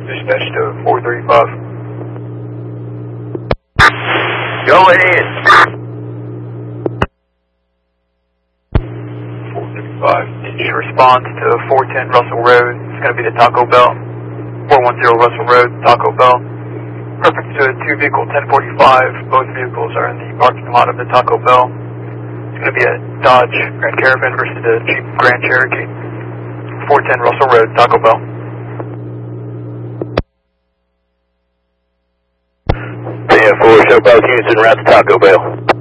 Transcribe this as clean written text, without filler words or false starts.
Dispatch to 435. Go ahead. 435. Did you respond to 410 Russell Road? It's going to be the Taco Bell. 410 Russell Road, Taco Bell. Reference to a 2-vehicle 1045. Both vehicles are in the parking lot of the Taco Bell. It's going to be a Dodge Grand Caravan versus a Jeep Grand Cherokee. 410 Russell Road, Taco Bell. Yeah, 4, show both units en route to Taco Bell.